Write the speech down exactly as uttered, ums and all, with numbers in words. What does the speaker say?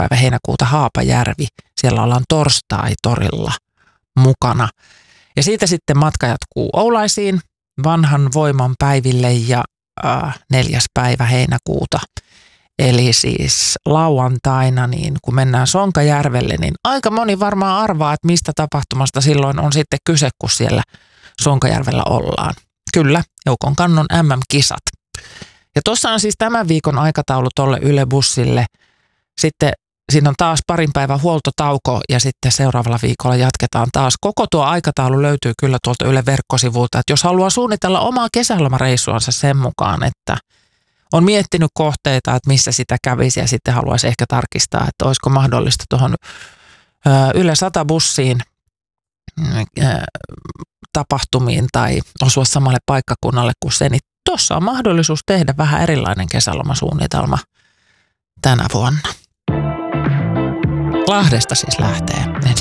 päivä heinäkuuta Haapajärvi. Siellä ollaan torstai-torilla mukana. Ja siitä sitten matka jatkuu Oulaisiin vanhan voiman päiville ja äh, neljäs päivä heinäkuuta. Eli siis lauantaina, niin kun mennään Sonkajärvelle, niin aika moni varmaan arvaa, että mistä tapahtumasta silloin on sitten kyse, kun siellä Sonkajärvellä ollaan. Kyllä, Joukon Kannon M M-kisat. Ja tuossa on siis tämän viikon aikataulu tolle Yle Bussille. Sitten siinä on taas parin päivän huoltotauko ja sitten seuraavalla viikolla jatketaan taas. Koko tuo aikataulu löytyy kyllä tuolta Yle verkkosivulta, että jos haluaa suunnitella omaa kesälomareissuansa sen mukaan, että on miettinyt kohteita, että missä sitä kävisi ja sitten haluaisi ehkä tarkistaa, että olisiko mahdollista tuohon Yle sata bussiin tapahtumiin tai osua samalle paikkakunnalle kuin se, niin tuossa on mahdollisuus tehdä vähän erilainen kesälomasuunnitelma tänä vuonna. Lahdesta siis lähtee